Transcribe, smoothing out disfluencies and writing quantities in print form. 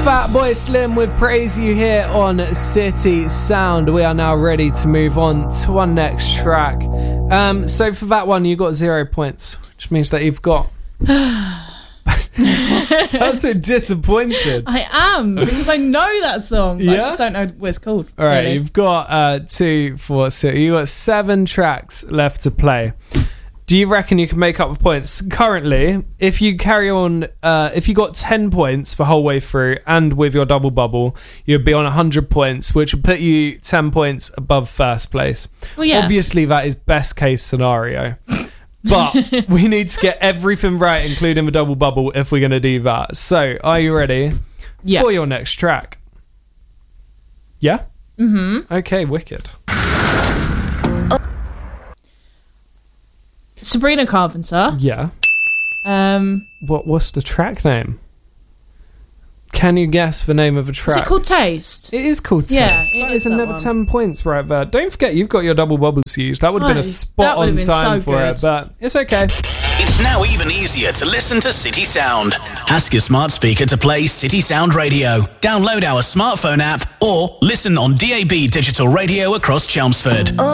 Fatboy Slim with Praise You here on City Sound. We are now ready to move on to our next track. So for that one, you got 0 points, which means that you've got... Sounds so disappointed. I am, because I know that song, but I just don't know what it's called. All right, really. you've got 2, 4, 6. You've got 7 tracks left to play. Do you reckon you can make up the points? Currently, if you carry on, if you got 10 points the whole way through and with your double bubble, you'd be on 100 points, which would put you 10 points above first place. Well, yeah. Obviously, that is best case scenario. But we need to get everything right, including the double bubble, if we're going to do that. So, are you ready for your next track? Yeah? Mm-hmm. Okay, wicked. Sabrina Carpenter. Yeah. What's the track name? Can you guess the name of a track? Is it called Taste? It is called Taste. Yeah, it that is another one. 10 points right there. Don't forget, you've got your double bubbles used. That would have been a spot on time for it, but it's okay. It's now even easier to listen to City Sound. Ask your smart speaker to play City Sound Radio. Download our smartphone app or listen on DAB digital radio across Chelmsford.